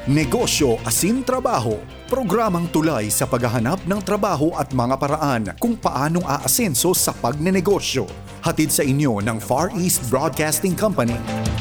Negosyo Asin Trabaho, programang tulay sa paghahanap ng trabaho at mga paraan kung paanong aasenso sa pagnenegosyo. Hatid sa inyo ng Far East Broadcasting Company.